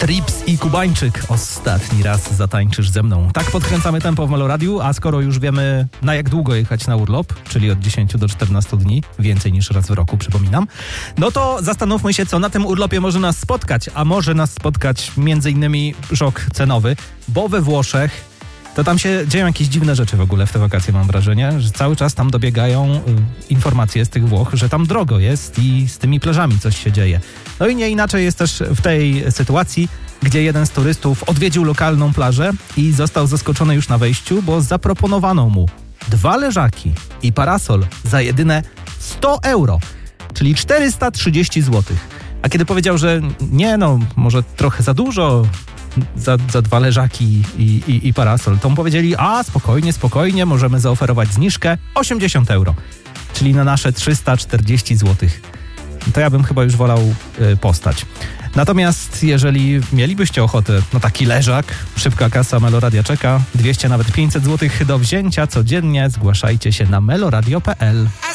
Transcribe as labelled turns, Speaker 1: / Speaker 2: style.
Speaker 1: Rips i Kubańczyk. Ostatni raz zatańczysz ze mną. Tak podkręcamy tempo w Meloradiu, a skoro już wiemy, na jak długo jechać na urlop, czyli od 10 do 14 dni, więcej niż raz w roku, przypominam, no to zastanówmy się, co na tym urlopie może nas spotkać. A może nas spotkać m.in. szok cenowy, bo we Włoszech to tam się dzieją jakieś dziwne rzeczy w ogóle w te wakacje, mam wrażenie, że cały czas tam dobiegają informacje z tych Włoch, że tam drogo jest i z tymi plażami coś się dzieje. No i nie inaczej jest też w tej sytuacji, gdzie jeden z turystów odwiedził lokalną plażę i został zaskoczony już na wejściu, bo zaproponowano mu 2 leżaki i parasol za jedyne 100 euro, czyli 430 zł. A kiedy powiedział, że nie, no może trochę za dużo, za 2 leżaki i parasol, to mu powiedzieli, a spokojnie, możemy zaoferować zniżkę 80 euro, czyli na nasze 340 zł. To ja bym chyba już wolał postać. Natomiast jeżeli mielibyście ochotę na taki leżak, szybka kasa Meloradia czeka, 200 nawet 500 zł do wzięcia codziennie, zgłaszajcie się na meloradio.pl.